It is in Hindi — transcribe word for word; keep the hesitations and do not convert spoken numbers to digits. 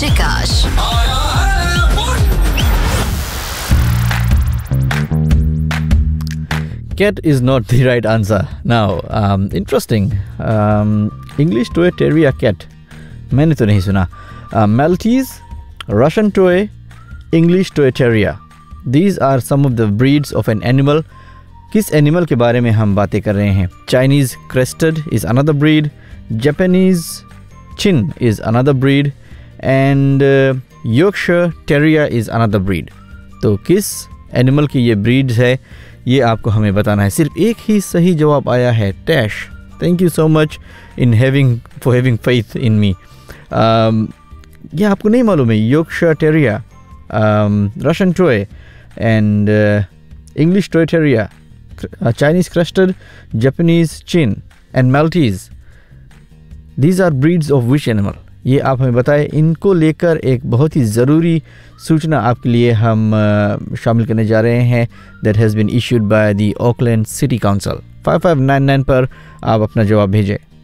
Prakash. Cat is not the right answer. Now, um, interesting. Um, English Toy Terrier cat. मैंने तो नहीं सुना. Uh, Maltese, Russian Toy, English Toy Terrier. These are some of the breeds of an animal. किस एनिमल के बारे में हम बातें कर रहे हैं? Chinese Crested is another breed. Japanese Chin is another breed. And uh, Yorkshire Terrier is another breed. तो किस एनिमल की ये ब्रीड्स है, ये आपको हमें बताना है. सिर्फ एक ही सही जवाब आया है. टैश, thank you so much in having for having faith in मी. ये आपको नहीं मालूम है? Yorkshire terrier, Russian toy and English toy terrier, Chinese crested, Japanese chin and Maltese. These are breeds of which animal? ये आप हमें बताएं. इनको लेकर एक बहुत ही ज़रूरी सूचना आपके लिए हम uh, शामिल करने जा रहे हैं. That has been issued by the Auckland city council. Five five nine nine पर आप अपना जवाब भेजें.